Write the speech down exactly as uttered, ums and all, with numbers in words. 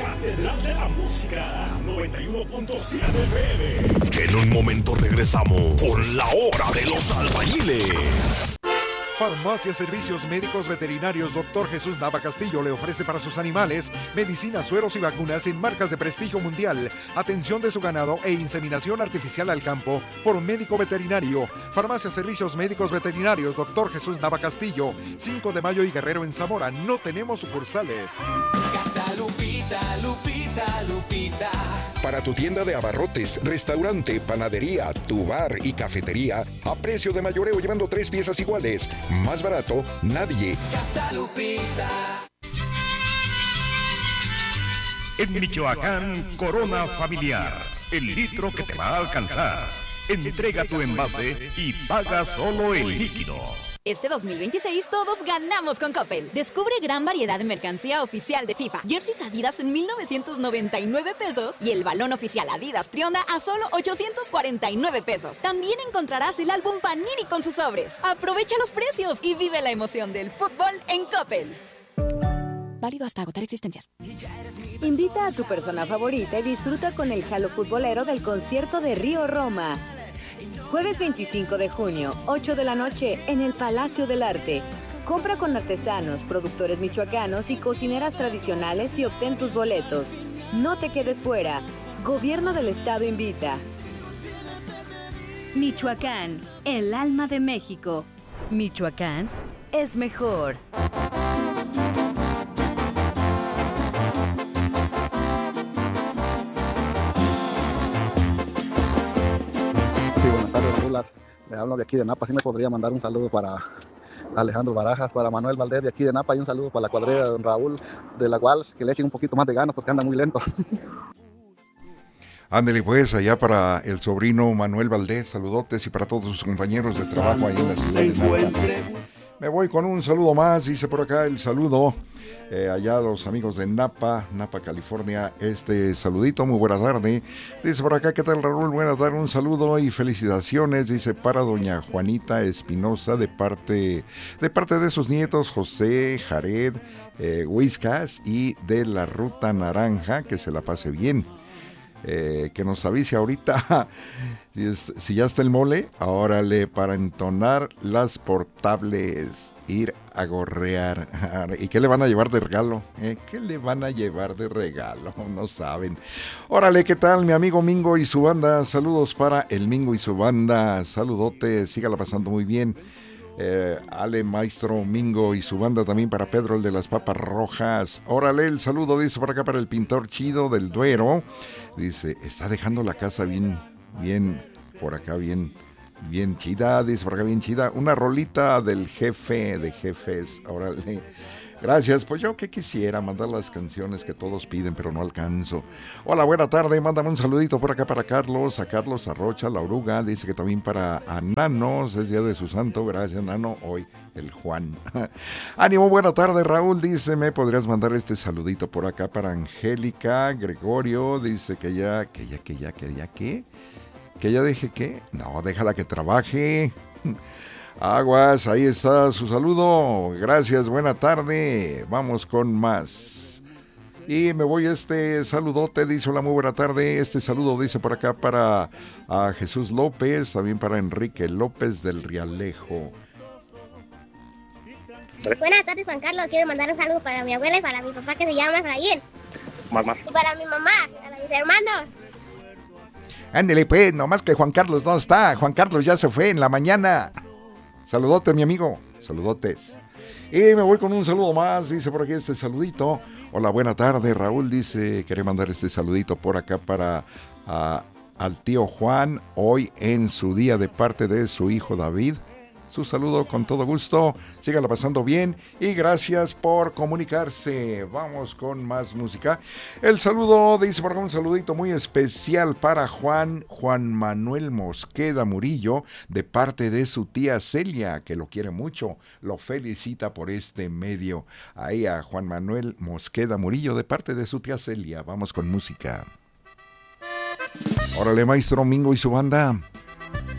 Catedral de la Música, noventa y uno punto siete F M. En un momento regresamos con la hora de los albañiles. Farmacia Servicios Médicos Veterinarios Doctor Jesús Nava Castillo le ofrece para sus animales medicinas, sueros y vacunas en marcas de prestigio mundial, atención de su ganado e inseminación artificial al campo por un médico veterinario. Farmacia Servicios Médicos Veterinarios Doctor Jesús Nava Castillo, cinco de mayo y Guerrero en Zamora. No tenemos sucursales. Casa Lupita, Lupita, Lupita. Para tu tienda de abarrotes, restaurante, panadería, tu bar y cafetería, a precio de mayoreo llevando tres piezas iguales. Más barato, nadie. Casa Lupita. En Michoacán, Corona Familiar, el litro que te va a alcanzar. Entrega tu envase y paga solo el líquido. Este dos mil veintiséis todos ganamos con Coppel. Descubre gran variedad de mercancía oficial de FIFA. Jerseys Adidas en mil novecientos noventa y nueve pesos y el balón oficial Adidas Trionda a solo ochocientos cuarenta y nueve pesos. También encontrarás el álbum Panini con sus sobres. Aprovecha los precios y vive la emoción del fútbol en Coppel. Válido hasta agotar existencias. Invita a tu persona favorita y disfruta con el Jalo Futbolero del concierto de Río Roma. Jueves veinticinco de junio, ocho de la noche, en el Palacio del Arte. Compra con artesanos, productores michoacanos y cocineras tradicionales y obtén tus boletos. No te quedes fuera. Gobierno del Estado invita. Michoacán, el alma de México. Michoacán es mejor. Sí, buenas tardes, Raúl. Le hablo de aquí de Napa. Sí me podría mandar un saludo para Alejandro Barajas, para Manuel Valdés de aquí de Napa y un saludo para la cuadrilla de don Raúl de la Walsh, que le echen un poquito más de ganas porque anda muy lento. Ándele pues, allá para el sobrino Manuel Valdés, saludotes, y para todos sus compañeros de trabajo ahí en la ciudad de Napa. Me voy con un saludo más, dice por acá el saludo eh, allá a los amigos de Napa, Napa, California, este saludito, muy buena tarde. Dice por acá, ¿qué tal, Raúl? Buena tarde, un saludo y felicitaciones, dice, para doña Juanita Espinosa, de parte de parte de sus nietos José, Jared, eh, Huiscas, y de la Ruta Naranja, que se la pase bien. Eh, que nos avise ahorita si, es, si ya está el mole, órale, para entonar las portables, ir a gorrear. ¿Y qué le van a llevar de regalo? ¿Eh? ¿Qué le van a llevar de regalo? No saben. Órale, ¿qué tal mi amigo Mingo y su banda? Saludos para el Mingo y su banda, saludote, sígala pasando muy bien. Eh, Ale, Maestro, Mingo y su banda, también para Pedro, el de las papas rojas. Órale, el saludo, dice por acá, para el pintor Chido del Duero. Dice, está dejando la casa bien, bien, por acá bien, bien chida, dice por acá bien chida. Una rolita del jefe de jefes, órale. Gracias, pues yo que quisiera mandar las canciones que todos piden, pero no alcanzo. Hola, buena tarde, mándame un saludito por acá para Carlos, a Carlos Arrocha, la oruga, dice que también para a Nano, es día de su santo, gracias Nano, hoy el Juan. Ánimo, buena tarde, Raúl, dice, ¿me podrías mandar este saludito por acá para Angélica, Gregorio, dice que ya, que ya, que ya, que ya, ¿qué? ¿Que ya deje qué? No, déjala que trabaje. Aguas, ahí está su saludo. Gracias, buena tarde. Vamos con más. Y me voy a este saludote, dice, hola, muy buena tarde. Este saludo dice por acá para a Jesús López, también para Enrique López del Rialejo. Buenas tardes, Juan Carlos. Quiero mandar un saludo para mi abuela y para mi papá, que se llama Efraín. Más, más. Y para mi mamá, para mis hermanos. Ándele pues, nomás que Juan Carlos no está. Juan Carlos ya se fue en la mañana. Saludote, mi amigo, saludotes. Y me voy con un saludo más, dice por aquí este saludito. Hola, buena tarde, Raúl, dice, quería mandar este saludito por acá para uh, al tío Juan, hoy en su día de parte de su hijo David. Su saludo con todo gusto, síganla pasando bien y gracias por comunicarse. Vamos con más música. El saludo, dice por acá, un saludito muy especial para Juan, Juan Manuel Mosqueda Murillo, de parte de su tía Celia, que lo quiere mucho, lo felicita por este medio. Ahí a Juan Manuel Mosqueda Murillo, de parte de su tía Celia. Vamos con música. Órale, maestro Mingo y su banda.